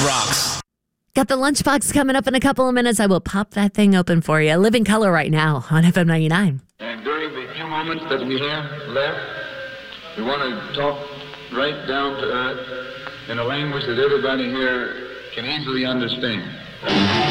rocks. Got the lunchbox coming up in a couple of minutes. I will pop that thing open for you. Living Color right now on FM 99. And during the few moments that we have left, we want to talk right down to earth in a language that everybody here can easily understand.